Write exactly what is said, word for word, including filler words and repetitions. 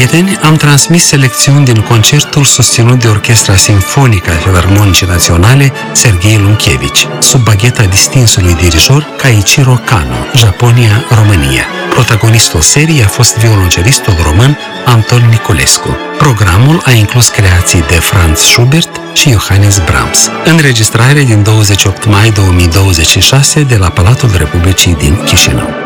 prieteni, am transmis selecțiuni din concertul susținut de Orchestra Simfonică a Filarmonicii Naționale Serghei Lunchevici, sub bagheta distinsului dirijor Keiichiro Kano, Japonia-România. Protagonistul seriei a fost violoncelistul român Anton Niculescu. Programul a inclus creații de Franz Schubert și Johannes Brahms. Înregistrare din douăzeci și opt mai două mii douăzeci și șase de la Palatul Republicii din Chișinău.